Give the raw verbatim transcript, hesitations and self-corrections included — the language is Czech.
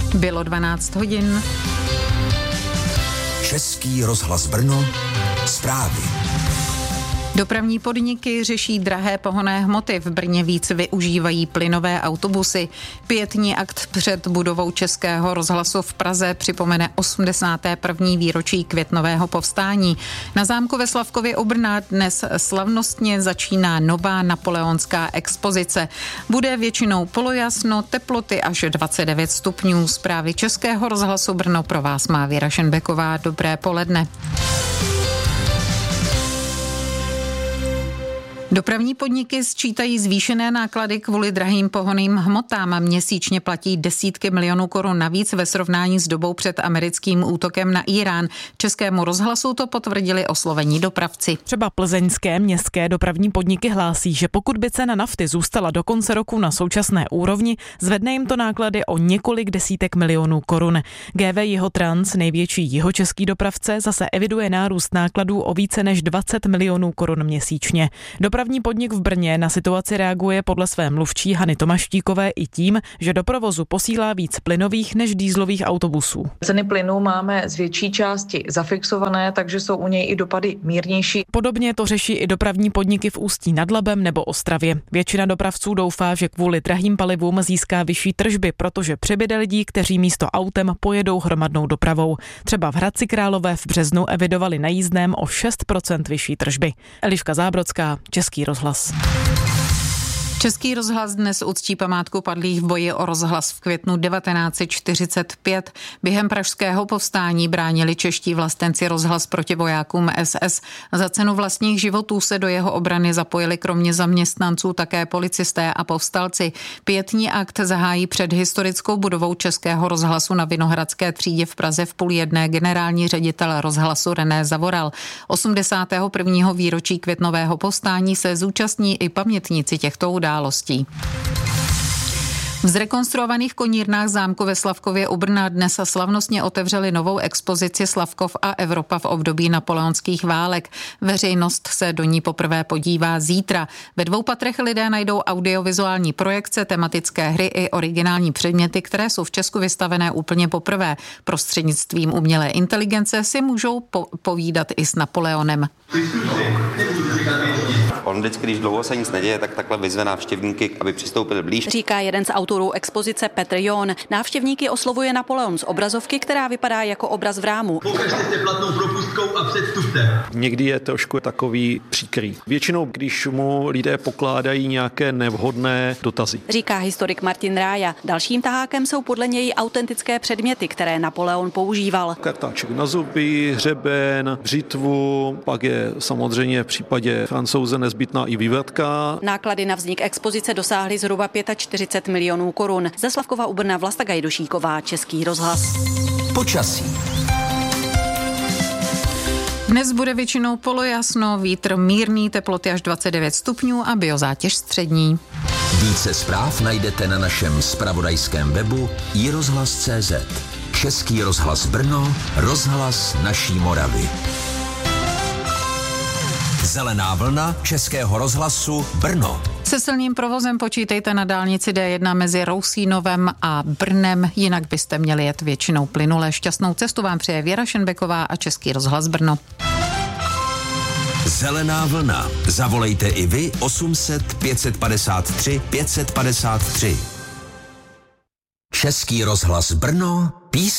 Bylo dvanáct hodin. Český rozhlas Brno, zprávy. Dopravní podniky řeší drahé pohonné hmoty. V Brně víc využívají plynové autobusy. Pietní akt před budovou Českého rozhlasu v Praze připomene osmdesáté první výročí květnového povstání. Na zámku ve Slavkově u Brna dnes slavnostně začíná nová napoleonská expozice. Bude většinou polojasno, teploty až dvacet devět stupňů. Zprávy Českého rozhlasu Brno pro vás má Věra Šenbeková. Dobré poledne. Dopravní podniky sčítají zvýšené náklady kvůli drahým pohonným hmotám. Měsíčně platí desítky milionů korun navíc ve srovnání s dobou před americkým útokem na Írán. Českému rozhlasu to potvrdili oslovení dopravci. Třeba plzeňské městské dopravní podniky hlásí, že pokud by cena nafty zůstala do konce roku na současné úrovni, zvedne jim to náklady o několik desítek milionů korun. G V Jihotrans, největší jihočeský dopravce, zase eviduje nárůst nákladů o více než dvacet milionů korun měsíčně. Dopravní podnik v Brně na situaci reaguje podle své mluvčí Hany Tomaštíkové i tím, že do provozu posílá víc plynových než dýzlových autobusů. Ceny plynu máme z větší části zafixované, takže jsou u něj i dopady mírnější. Podobně to řeší i dopravní podniky v Ústí nad Labem nebo Ostravě. Většina dopravců doufá, že kvůli drahým palivům získá vyšší tržby, protože přibyde lidí, kteří místo autem pojedou hromadnou dopravou. Třeba v Hradci Králové v březnu evidovali na jízdném o šest procent vyšší tržby. Eliška Zábrodská, Český rozhlas. Český rozhlas dnes uctí památku padlých v boji o rozhlas v květnu devatenáct set čtyřicet pět. Během pražského povstání bránili čeští vlastenci rozhlas proti vojákům S S. Za cenu vlastních životů se do jeho obrany zapojili kromě zaměstnanců také policisté a povstalci. Pietní akt zahájí před historickou budovou Českého rozhlasu na Vinohradské třídě v Praze v půl jedné generální ředitel rozhlasu René Zavoral. osmdesátého prvního výročí květnového povstání se zúčastní i pamětníci těchto událostí. V zrekonstruovaných konírnách zámku ve Slavkově u Brna dnes slavnostně otevřeli novou expozici Slavkov a Evropa v období napoleonských válek. Veřejnost se do ní poprvé podívá zítra. Ve dvou patrech lidé najdou audiovizuální projekce, tematické hry i originální předměty, které jsou v Česku vystavené úplně poprvé. Prostřednictvím umělé inteligence si můžou po- povídat i s Napoleonem. On vždycky, když dlouho se nic neděje, tak takhle vyzve návštěvníky, aby přistoupili blíž. Říká jeden z autorů expozice Petr John. Návštěvníky oslovuje Napoleon z obrazovky, která vypadá jako obraz v rámu. Pokažte se platnou propustkou a předstupte. Někdy je trošku takový příkrý. Většinou, když mu lidé pokládají nějaké nevhodné dotazy. Říká historik Martin Rája. Dalším tahákem jsou podle něj autentické předměty, které Napoleon používal. Kartáček na zuby, hřeben, břitvu, pak je samozřejmě v případě Francouze nezbytná i vývratka. Náklady na vznik expozice dosáhly zhruba čtyřicet pět milionů korun. Ze Slavkova u Brna Vlasta Gajdošíková, Český rozhlas. Počasí. Dnes bude většinou polojasno, vítr mírný, teploty až dvacet devět stupňů a biozátěž střední. Více zpráv najdete na našem zpravodajském webu i rozhlas tečka cé zet. Český rozhlas Brno, rozhlas naší Moravy. Zelená vlna Českého rozhlasu Brno. Se silným provozem počítejte na dálnici D jedna mezi Rousínovem a Brnem, jinak byste měli jet většinou plynule. Šťastnou cestu vám přeje Věra Šenbeková a Český rozhlas Brno. Zelená vlna. Zavolejte i vy osm set pět padesát tři pět padesát tři. Český rozhlas Brno, písně.